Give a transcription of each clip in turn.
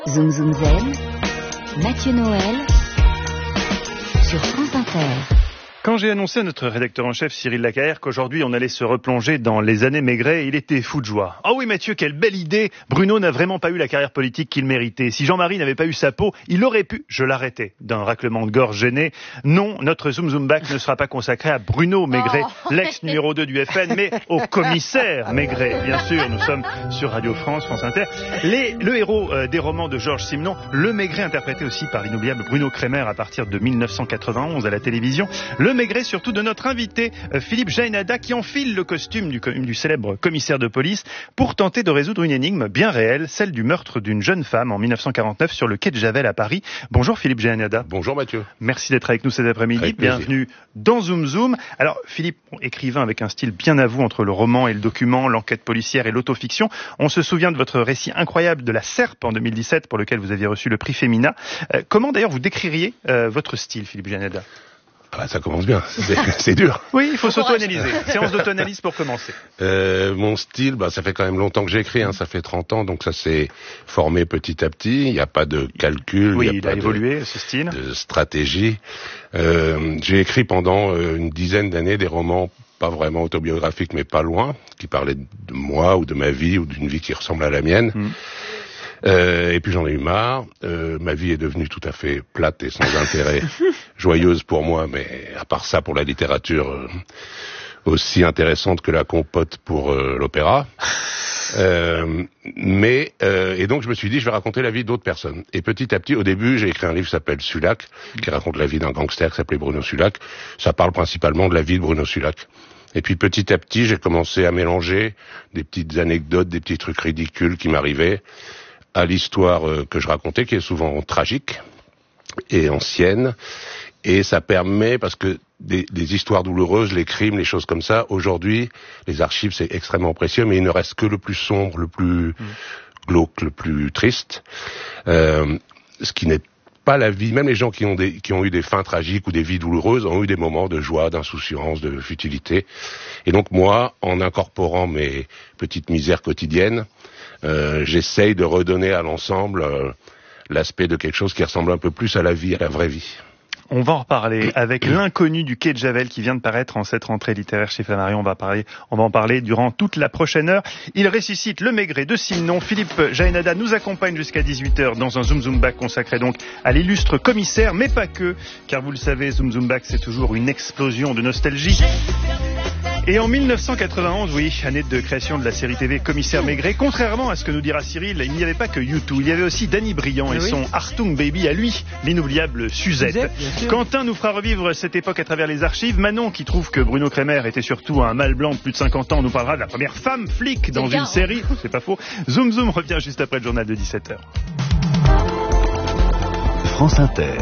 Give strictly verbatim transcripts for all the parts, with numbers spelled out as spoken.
Zoom Zoom Zen, Mathieu Noël, sur France Inter. Quand j'ai annoncé à notre rédacteur en chef Cyril Lacaère qu'aujourd'hui on allait se replonger dans les années Maigret, il était fou de joie. « Oh oui Mathieu, quelle belle idée! Bruno n'a vraiment pas eu la carrière politique qu'il méritait. Si Jean-Marie n'avait pas eu sa peau, il aurait pu... » Je l'arrêtais d'un raclement de gorge gêné. Non, notre Zoom Zoom Back ne sera pas consacré à Bruno Maigret, oh. l'ex numéro deux du F N, mais au commissaire Maigret. Bien sûr, nous sommes sur Radio France, France Inter. Les, le héros euh, des romans de Georges Simenon, le Maigret interprété aussi par l'inoubliable Bruno Kremer à partir de mille neuf cent quatre-vingt-onze à la télévision. Le Maigret surtout de notre invité Philippe Jaénada qui enfile le costume du, du célèbre commissaire de police pour tenter de résoudre une énigme bien réelle, celle du meurtre d'une jeune femme en mille neuf cent quarante-neuf sur le quai de Javel à Paris. Bonjour Philippe Jaénada. Bonjour Mathieu. Merci d'être avec nous cet après-midi. Bienvenue dans Zoom Zoom. Alors Philippe, écrivain avec un style bien à vous entre le roman et le document, l'enquête policière et l'autofiction. On se souvient de votre récit incroyable de La Serpe en deux mille dix-sept pour lequel vous aviez reçu le prix Femina. Euh, comment d'ailleurs vous décririez euh, votre style, Philippe Jaénada ? Ah, ça commence bien, c'est, c'est dur. Oui, il faut s'auto-analyser. Séance d'auto-analyse pour commencer. Euh, mon style, bah, ça fait quand même longtemps que j'écris, hein, ça fait trente ans, donc ça s'est formé petit à petit. Il n'y a pas de calcul, oui, il, y a il pas a évolué, de, ce style. de stratégie. Euh, j'ai écrit pendant euh, une dizaine d'années des romans pas vraiment autobiographiques, mais pas loin, qui parlaient de moi ou de ma vie ou d'une vie qui ressemble à la mienne. Mmh. Euh, et puis j'en ai eu marre. Euh, ma vie est devenue tout à fait plate et sans intérêt, joyeuse pour moi, mais à part ça, pour la littérature, euh, aussi intéressante que la compote pour euh, l'opéra. Euh, mais euh, et donc je me suis dit, je vais raconter la vie d'autres personnes. Et petit à petit, au début, j'ai écrit un livre qui s'appelle Sulac, qui raconte la vie d'un gangster qui s'appelait Bruno Sulac. Ça parle principalement de la vie de Bruno Sulac. Et puis petit à petit, j'ai commencé à mélanger des petites anecdotes, des petits trucs ridicules qui m'arrivaient à l'histoire euh, que je racontais, qui est souvent tragique et ancienne, et ça permet, parce que des, des histoires douloureuses, les crimes, les choses comme ça, aujourd'hui, les archives, c'est extrêmement précieux, mais il ne reste que le plus sombre, le plus mmh. glauque, le plus triste, euh, ce qui n'est pas la vie. Même les gens qui ont, des, qui ont eu des fins tragiques ou des vies douloureuses ont eu des moments de joie, d'insouciance, de futilité. Et donc moi, en incorporant mes petites misères quotidiennes, Euh, j'essaye de redonner à l'ensemble euh, l'aspect de quelque chose qui ressemble un peu plus à la vie, à la vraie vie. On va en reparler avec l'inconnu du quai de Javel qui vient de paraître en cette rentrée littéraire chez Flammarion. On va parler, on va en parler durant toute la prochaine heure. Il ressuscite le Maigret de Simenon. Philippe Jaénada nous accompagne jusqu'à dix-huit heures dans un Zoom Zoom Back consacré donc à l'illustre commissaire, mais pas que, car vous le savez, Zoom Zoom Back, c'est toujours une explosion de nostalgie. Et en mille neuf cent quatre-vingt-onze, oui, année de création de la série T V Commissaire Maigret, contrairement à ce que nous dira Cyril, il n'y avait pas que U deux, il y avait aussi Danny Briand et oui. son Hartung Baby à lui, l'inoubliable Suzette. Suzette Quentin nous fera revivre cette époque à travers les archives. Manon, qui trouve que Bruno Kremer était surtout un mâle blanc de plus de cinquante ans, nous parlera de la première femme flic dans une série. C'est pas faux. Zoom Zoom revient juste après le journal de dix-sept heures. France Inter.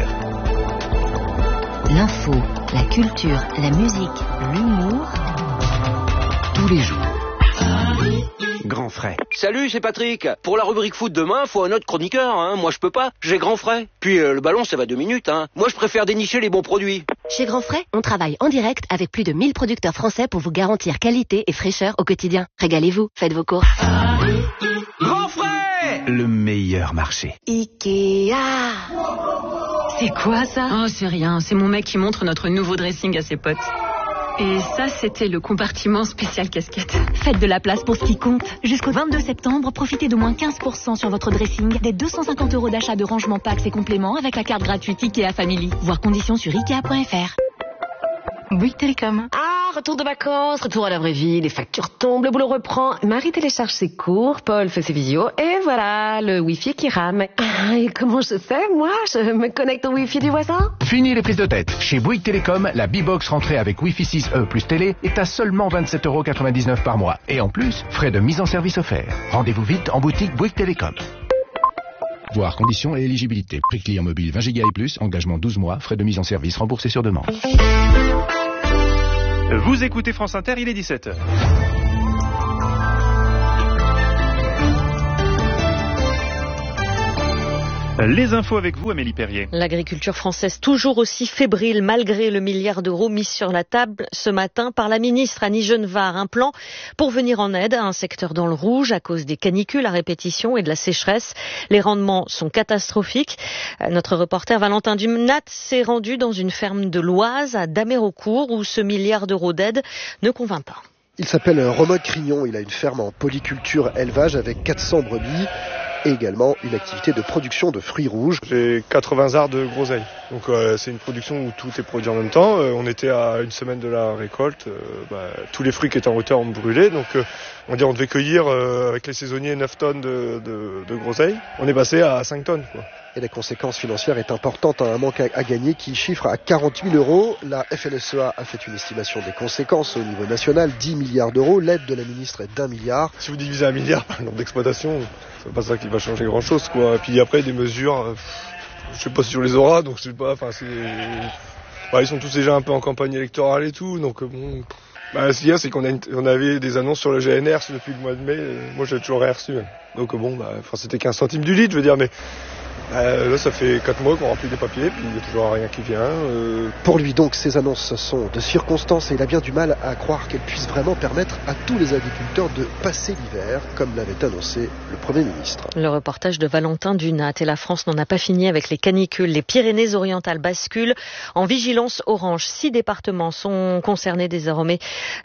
L'info, la culture, la musique, l'humour. Tous les jours. Grand frais. Salut, c'est Patrick. Pour la rubrique foot demain, faut un autre chroniqueur, hein. Moi, je peux pas. J'ai Grand frais. Puis euh, le ballon, ça va deux minutes, hein. Moi, je préfère dénicher les bons produits. Chez Grand frais, on travaille en direct avec plus de mille producteurs français pour vous garantir qualité et fraîcheur au quotidien. Régalez-vous, faites vos courses. Grand frais! Le meilleur marché. Ikea. C'est quoi ça? Oh, c'est rien. C'est mon mec qui montre notre nouveau dressing à ses potes. Et ça, c'était le compartiment spécial casquette. Faites de la place pour ce qui compte. Jusqu'au vingt-deux septembre, profitez de moins quinze pour cent sur votre dressing, des deux cent cinquante euros d'achat de rangement packs et compléments avec la carte gratuite Ikea Family. Voir conditions sur ikea point f r. Bouygues Télécom. Ah, retour de vacances, retour à la vraie vie, les factures tombent, le boulot reprend. Marie télécharge ses cours, Paul fait ses visios, et voilà, le Wi-Fi qui rame. Ah, et comment je fais, moi? Je me connecte au Wi-Fi du voisin? Fini les prises de tête. Chez Bouygues Télécom, la B-Box rentrée avec Wi-Fi six E plus télé est à seulement vingt-sept euros quatre-vingt-dix-neuf par mois. Et en plus, frais de mise en service offerts. Rendez-vous vite en boutique Bouygues Télécom. Voir conditions et éligibilité. Prix client mobile vingt giga et plus, engagement douze mois, frais de mise en service remboursés sur demande. Vous écoutez France Inter, il est dix-sept heures. Les infos avec vous, Amélie Perrier. L'agriculture française toujours aussi fébrile malgré le milliard d'euros mis sur la table ce matin par la ministre Annie Genevard. Un plan pour venir en aide à un secteur dans le rouge à cause des canicules à répétition et de la sécheresse. Les rendements sont catastrophiques. Notre reporter Valentin Dumnat s'est rendu dans une ferme de l'Oise à Damérocourt où ce milliard d'euros d'aide ne convainc pas. Il s'appelle Romode Crignon. Il a une ferme en polyculture élevage avec quatre cents brebis. Et également une activité de production de fruits rouges. J'ai quatre-vingts arts de groseille. Donc euh, c'est une production où tout est produit en même temps. Euh, on était à une semaine de la récolte. Euh, bah, tous les fruits qui étaient en hauteur ont brûlé. Donc euh, on, dit, on devait cueillir euh, avec les saisonniers neuf tonnes de, de, de groseille. On est passé à cinq tonnes, quoi. Et la conséquence financière est importante, un manque à gagner qui chiffre à quarante mille euros. La F N S E A a fait une estimation des conséquences au niveau national, dix milliards d'euros. L'aide de la ministre est d'un milliard. Si vous divisez un milliard par le nombre d'exploitations, c'est pas ça qui va changer grand chose, quoi. Et puis après, des mesures, euh, je sais pas si on les aura, donc je sais pas, enfin, c'est, bah, ils sont tous déjà un peu en campagne électorale et tout, donc bon. Bah, ce qu'il y a, c'est qu'on a une... on avait des annonces sur le G N R depuis le mois de mai. Moi, j'ai toujours rien reçu. Donc bon, bah, enfin, c'était quinze centimes du litre, je veux dire, mais. Euh, là, ça fait quatre mois qu'on remplit des papiers, puis il n'y a toujours rien qui vient. Euh... Pour lui, donc, ces annonces sont de circonstance et il a bien du mal à croire qu'elles puissent vraiment permettre à tous les agriculteurs de passer l'hiver, comme l'avait annoncé le Premier ministre. Le reportage de Valentin Dumnat. Et la France n'en a pas fini avec les canicules. Les Pyrénées-Orientales basculent en vigilance orange. Six départements sont concernés désormais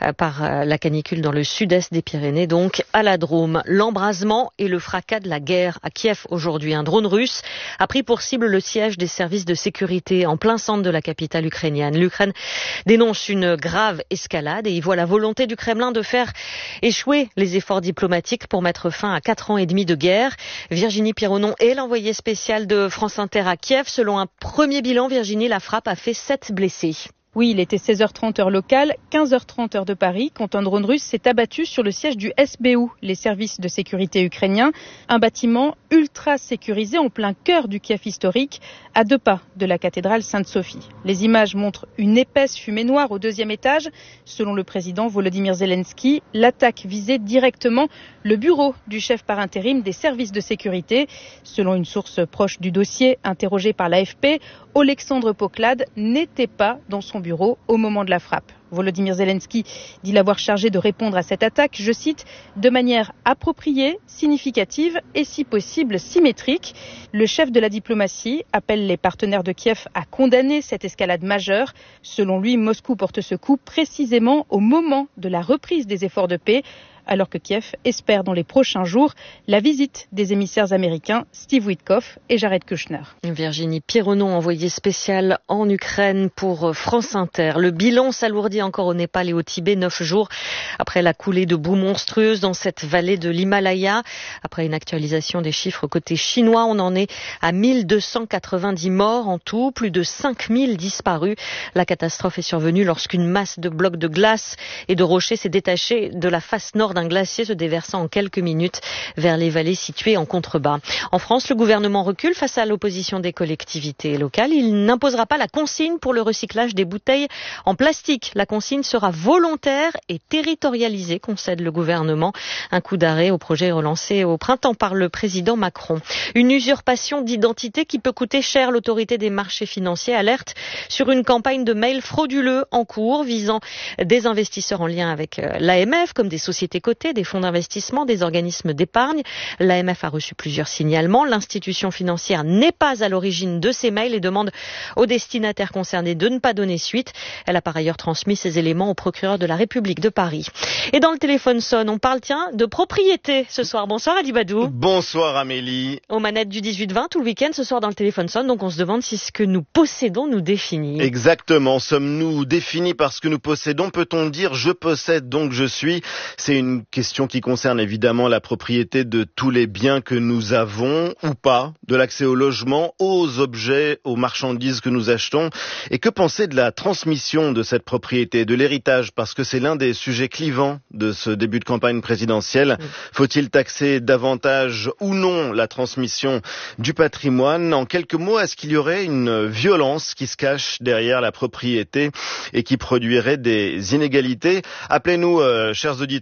par la canicule dans le sud-est des Pyrénées, donc à la Drôme. L'embrasement et le fracas de la guerre à Kiev aujourd'hui. Un drone russe a pris pour cible le siège des services de sécurité en plein centre de la capitale ukrainienne. L'Ukraine dénonce une grave escalade et y voit la volonté du Kremlin de faire échouer les efforts diplomatiques pour mettre fin à quatre ans et demi de guerre. Virginie Pironon est l'envoyée spéciale de France Inter à Kiev. Selon un premier bilan, Virginie, la frappe a fait sept blessés. Oui, il était seize heures trente heure locale, quinze heures trente heure de Paris, quand un drone russe s'est abattu sur le siège du S B U, les services de sécurité ukrainiens, un bâtiment ultra sécurisé en plein cœur du Kiev historique, à deux pas de la cathédrale Sainte-Sophie. Les images montrent une épaisse fumée noire au deuxième étage. Selon le président Volodymyr Zelensky, l'attaque visait directement le bureau du chef par intérim des services de sécurité. Selon une source proche du dossier, interrogée par l'A F P, Oleksandr Poklad n'était pas dans son bureau au moment de la frappe. Volodymyr Zelensky dit l'avoir chargé de répondre à cette attaque, je cite, de manière appropriée, significative et si possible symétrique. Le chef de la diplomatie appelle les partenaires de Kiev à condamner cette escalade majeure. Selon lui, Moscou porte ce coup précisément au moment de la reprise des efforts de paix, alors que Kiev espère dans les prochains jours la visite des émissaires américains Steve Witkoff et Jared Kushner. Virginie Pironon, envoyée spéciale en Ukraine pour France Inter. Le bilan s'alourdit encore au Népal et au Tibet, neuf jours après la coulée de boue monstrueuse dans cette vallée de l'Himalaya. Après une actualisation des chiffres côté chinois, on en est à mille deux cent quatre-vingt-dix morts en tout, plus de cinq mille disparus. La catastrophe est survenue lorsqu'une masse de blocs de glace et de rochers s'est détachée de la face nord d'un glacier se déversant en quelques minutes vers les vallées situées en contrebas. En France, le gouvernement recule face à l'opposition des collectivités locales. Il n'imposera pas la consigne pour le recyclage des bouteilles en plastique. La consigne sera volontaire et territorialisée, concède le gouvernement. Un coup d'arrêt au projet relancé au printemps par le président Macron. Une usurpation d'identité qui peut coûter cher. L'autorité des marchés financiers alerte sur une campagne de mails frauduleux en cours visant des investisseurs en lien avec l'A M F comme des sociétés cotées, des fonds d'investissement, des organismes d'épargne. L'A M F a reçu plusieurs signalements. L'institution financière n'est pas à l'origine de ces mails et demande aux destinataires concernés de ne pas donner suite. Elle a par ailleurs transmis ces éléments au procureur de la République de Paris. Et dans le téléphone sonne, on parle tiens de propriété ce soir. Bonsoir Ali Badou. Bonsoir Amélie. Aux manettes du dix-huit vingt tout le week-end ce soir dans le téléphone sonne, donc on se demande si ce que nous possédons nous définit. Exactement, sommes-nous définis par ce que nous possédons? Peut-on dire je possède donc je suis? C'est une question qui concerne évidemment la propriété de tous les biens que nous avons ou pas, de l'accès au logement, aux objets, aux marchandises que nous achetons. Et que penser de la transmission de cette propriété, de l'héritage? Parce que c'est l'un des sujets clivants de ce début de campagne présidentielle. Oui. Faut-il taxer davantage ou non la transmission du patrimoine? En quelques mots, est-ce qu'il y aurait une violence qui se cache derrière la propriété et qui produirait des inégalités? Appelez-nous, euh, chers auditeurs, au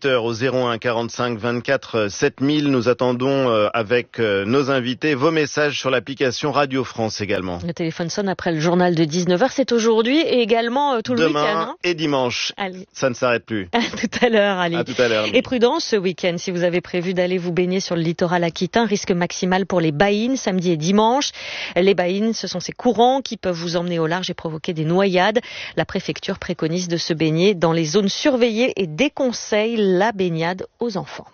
zéro un quarante-cinq vingt-quatre sept mille. Nous attendons euh, avec euh, nos invités vos messages sur l'application Radio France également. Le téléphone sonne après le journal de dix-neuf heures, c'est aujourd'hui et également euh, tout le week-end. Demain hein et dimanche. Allez. Ça ne s'arrête plus. À tout à l'heure, Ali. À tout à l'heure. Et prudence ce week-end si vous avez prévu d'aller vous baigner sur le littoral aquitain. Risque maximal pour les baïnes samedi et dimanche. Les baïnes, ce sont ces courants qui peuvent vous emmener au large et provoquer des noyades. La préfecture préconise de se baigner dans les zones surveillées et déconseille la baignade aux enfants.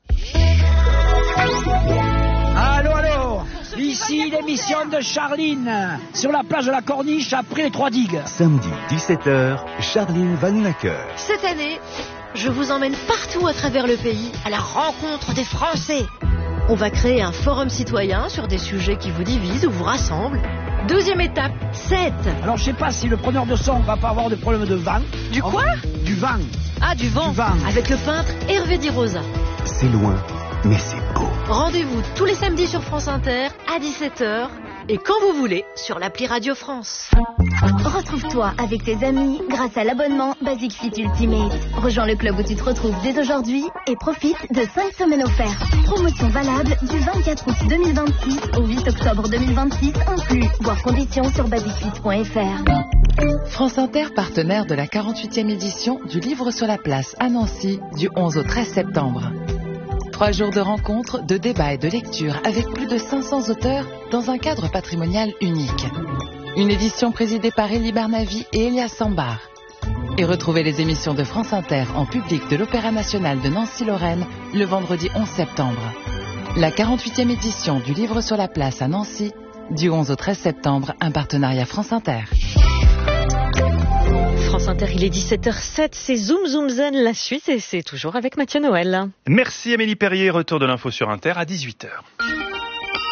Allô, allô, ici l'émission de Charline, sur la plage de la Corniche après les trois digues. Samedi dix-sept heures, Charline Vanhoenacker. Cette année, je vous emmène partout à travers le pays à la rencontre des Français. On va créer un forum citoyen sur des sujets qui vous divisent ou vous rassemblent. Deuxième étape, sept. Alors je sais pas si le preneur de son va pas avoir de problème de vent. Du quoi ? Du vent. Ah, du vent. Du vent. Avec le peintre Hervé Di Rosa. C'est loin, mais c'est beau. Rendez-vous tous les samedis sur France Inter à dix-sept heures et quand vous voulez sur l'appli Radio France. Retrouve-toi avec tes amis grâce à l'abonnement Basic Fit Ultimate. Rejoins le club où tu te retrouves dès aujourd'hui et profite de cinq semaines offertes. Promotion valable du vingt-quatre août deux mille vingt-six au huit octobre deux mille vingt-six inclus. Voir conditions sur basic fit point f r. France Inter, partenaire de la quarante-huitième édition du Livre sur la place à Nancy du onze au treize septembre. Trois jours de rencontres, de débats et de lectures avec plus de cinq cents auteurs dans un cadre patrimonial unique. Une édition présidée par Elie Barnavi et Elias Sambar. Et retrouvez les émissions de France Inter en public de l'Opéra National de Nancy-Lorraine le vendredi onze septembre. La quarante-huitième édition du Livre sur la place à Nancy du onze au treize septembre, un partenariat France Inter. France Inter, il est dix-sept heures sept, c'est Zoom Zoom Zen, la suite et c'est toujours avec Mathieu Noël. Merci Amélie Perrier, retour de l'info sur Inter à dix-huit heures.